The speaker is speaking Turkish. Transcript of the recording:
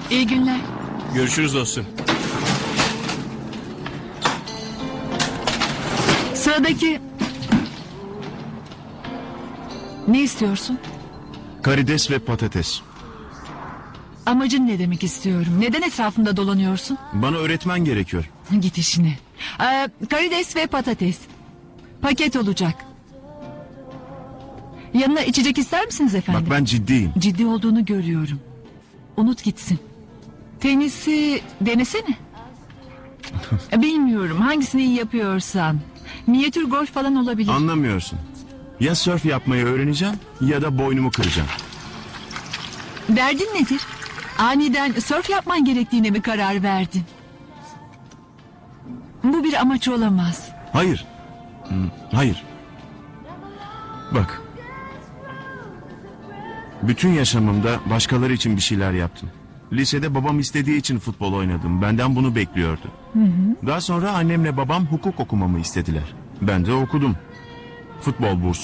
İyi günler. Görüşürüz dostum. Sıradaki... Ne istiyorsun? Karides ve patates. Amacın ne demek istiyorum? Neden etrafında dolanıyorsun? Bana öğretmen gerekiyor. Git işine. Karides ve patates. Paket olacak. Yanına içecek ister misiniz efendim? Bak ben ciddiyim. Ciddi olduğunu görüyorum. Unut gitsin. Tenisi denesene. Bilmiyorum hangisini iyi yapıyorsan. Minyatür golf falan olabilir. Anlamıyorsun. Ya sörf yapmayı öğreneceğim ya da boynumu kıracağım. Derdin nedir? Aniden sörf yapman gerektiğine mi karar verdin? Bu bir amaç olamaz. Hayır. Hayır. Bak. Bütün yaşamımda başkaları için bir şeyler yaptım. Lisede babam istediği için futbol oynadım. Benden bunu bekliyordu. Daha sonra annemle babam hukuk okumamı istediler. Ben de okudum. Futbol bursu